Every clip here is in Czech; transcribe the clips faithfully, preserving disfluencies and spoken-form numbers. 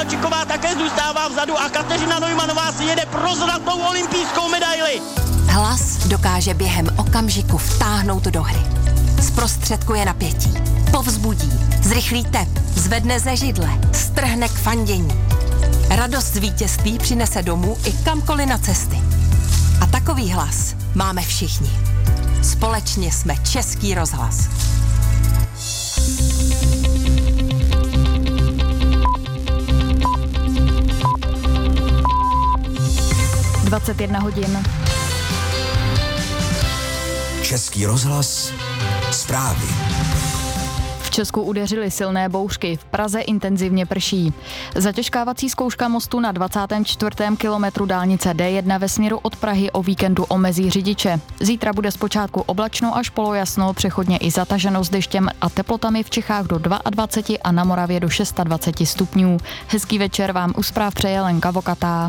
Kovalčiková také zůstává vzadu a Kateřina Neumannová si jede pro zlatou olympijskou medaili. Hlas dokáže během okamžiku vtáhnout do hry. Zprostředkuje napětí, povzbudí, zrychlí tep, zvedne ze židle, strhne k fandění. Radost z vítězství přinese domů i kamkoliv na cesty. A takový hlas máme všichni. Společně jsme Český rozhlas. dvacet jedna hodin. Český rozhlas, zprávy. V Česku udeřily silné bouřky, v Praze intenzivně prší. Zatěžkávací zkouška mostu na dvacátém čtvrtém kilometru dálnice D jedna ve směru od Prahy o víkendu omezí řidiče. Zítra bude zpočátku oblačno až polojasno, přechodně i zataženo s deštěm a teplotami v Čechách do dvacet dva a na Moravě do dvacet šest stupňů. Hezký večer vám u zpráv přeje Lenka Vokatá.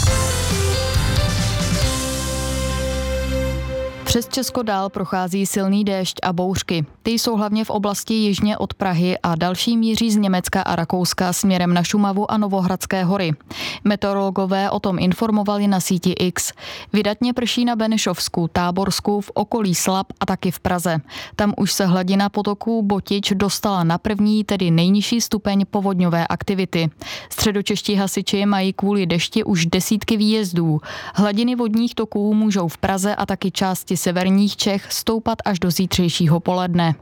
Přes Česko dál prochází silný déšť a bouřky. Ty jsou hlavně v oblasti jižně od Prahy a další míří z Německa a Rakouska směrem na Šumavu a Novohradské hory. Meteorologové o tom informovali na síti X. Vydatně prší na Benešovsku, Táborsku, v okolí Slap a taky v Praze. Tam už se hladina potoků Botič dostala na první, tedy nejnižší stupeň povodňové aktivity. Středočeští hasiči mají kvůli dešti už desítky výjezdů. Hladiny vodních toků můžou v Praze a taky části severních Čech stoupat až do zítřejšího poledne.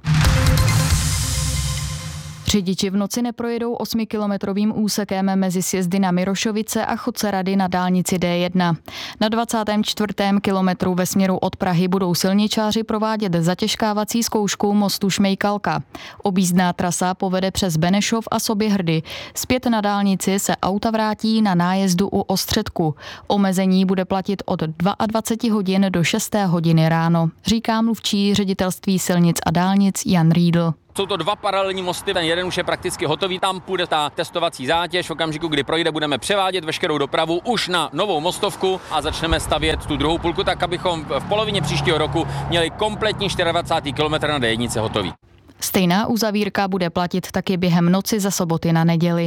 Řidiči v noci neprojedou osmikilometrovým úsekem mezi sjezdy na Mirošovice a Chodcerady na dálnici D jedna. Na dvacátém čtvrtém kilometru ve směru od Prahy budou silničáři provádět zatěžkávací zkoušku mostu Šmejkalka. Objízdná trasa povede přes Benešov a Soběhrdy. Zpět na dálnici se auta vrátí na nájezdu u Ostředku. Omezení bude platit od dvacet dva hodin do šesté hodiny ráno, říká mluvčí Ředitelství silnic a dálnic Jan Riedl. Jsou to dva paralelní mosty, ten jeden už je prakticky hotový, tam půjde ta testovací zátěž, v okamžiku, kdy projde, budeme převádět veškerou dopravu už na novou mostovku a začneme stavět tu druhou půlku, tak abychom v polovině příštího roku měli kompletní dvacátý čtvrtý kilometr na D jedna hotový. Stejná uzavírka bude platit taky během noci ze soboty na neděli.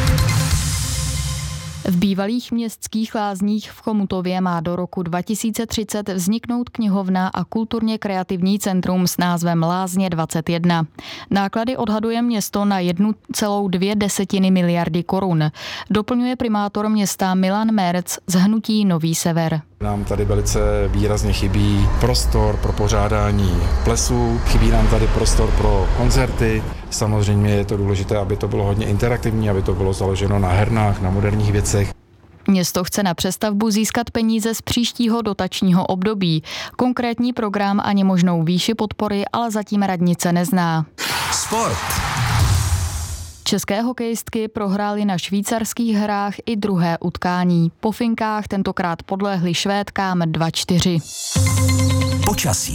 V bývalých městských lázních v Chomutově má do roku dva tisíce třicet vzniknout knihovna a kulturně kreativní centrum s názvem Lázně dvacet jedna. Náklady odhaduje město na jedna celá dvě desetiny miliardy korun. Doplňuje primátor města Milan Merc z hnutí Nový Sever. Nám tady velice výrazně chybí prostor pro pořádání plesů, chybí nám tady prostor pro koncerty. Samozřejmě je to důležité, aby to bylo hodně interaktivní, aby to bylo založeno na hernách, na moderních věcech. Město chce na přestavbu získat peníze z příštího dotačního období. Konkrétní program ani možnou výši podpory ale zatím radnice nezná. Sport. České hokejistky prohrály na švýcarských hrách i druhé utkání. Po finkách tentokrát podlehly Švédkám dva čtyři. Počasí.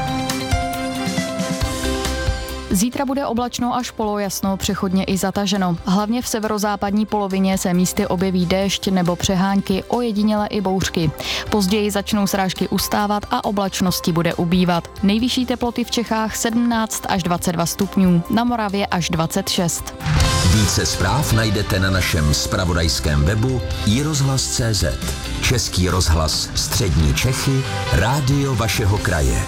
Zítra bude oblačno až polojasno, přechodně i zataženo. Hlavně v severozápadní polovině se místy objeví déšť nebo přehánky, ojediněle i bouřky. Později začnou srážky ustávat a oblačnosti bude ubývat. Nejvyšší teploty v Čechách sedmnáct až dvacet dva stupňů, na Moravě až dvacet šest. Více zpráv najdete na našem zpravodajském webu i rozhlas tečka cé zet. Český rozhlas Střední Čechy, rádio vašeho kraje.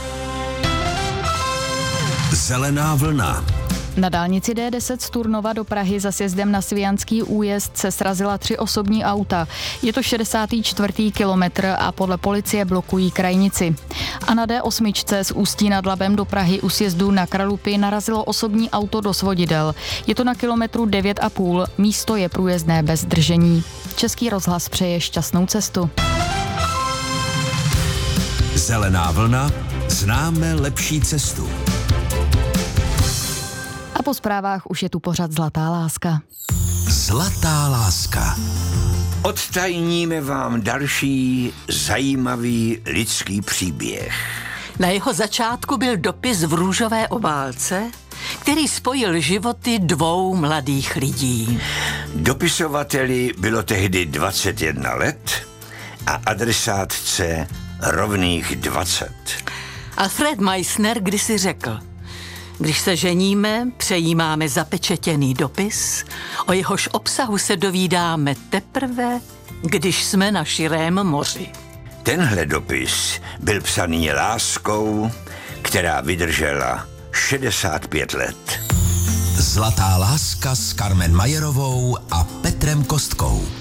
Zelená vlna. Na dálnici D deset z Turnova do Prahy za sjezdem na Svijanský újezd se srazila tři osobní auta. Je to šedesátý čtvrtý kilometr a podle policie blokují krajnici. A na D osm z Ústí nad Labem do Prahy u sjezdu na Kralupy narazilo osobní auto do svodidel. Je to na kilometru devět a půl, místo je průjezdné bez zdržení. Český rozhlas přeje šťastnou cestu. Zelená vlna, známe lepší cestu. A po zprávách už je tu pořad Zlatá láska. Zlatá láska. Odtajníme vám další zajímavý lidský příběh. Na jeho začátku byl dopis v růžové obálce, který spojil životy dvou mladých lidí. Dopisovateli bylo tehdy dvacet jedna let a adresátce rovných dvacet. Alfred Meissner kdysi řekl: Když se ženíme, přejímáme zapečetěný dopis, o jehož obsahu se dovídáme teprve, když jsme na širém moři. Tenhle dopis byl psaný láskou, která vydržela šedesát pět let. Zlatá láska s Carmen Majerovou a Petrem Kostkou.